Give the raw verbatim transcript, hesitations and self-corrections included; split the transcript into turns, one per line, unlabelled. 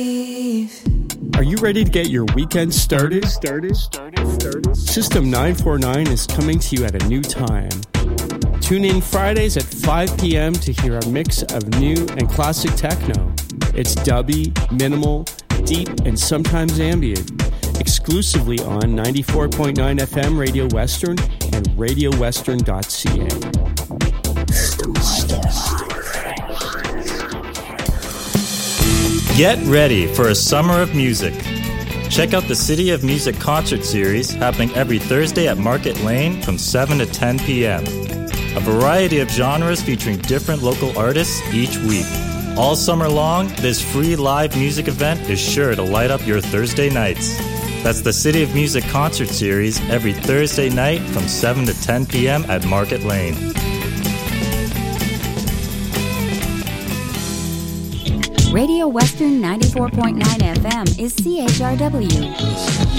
Are you ready to get your weekend started? Started, started, started. System nine forty-nine is coming to you at a new time. Tune in Fridays at five p.m. to hear a mix of new and classic techno. It's dubby, minimal, deep, and sometimes ambient. Exclusively on ninety-four point nine F M Radio Western and radio western dot c a.
Get ready for a summer of music. Check out the City of Music concert series happening every Thursday at Market Lane from seven to ten p.m. A variety of genres featuring different local artists each week. All summer long, this free live music event is sure to light up your Thursday nights. That's the City of Music concert series every Thursday night from seven to ten p.m. at Market Lane.
Radio Western ninety-four point nine F M is C H R W.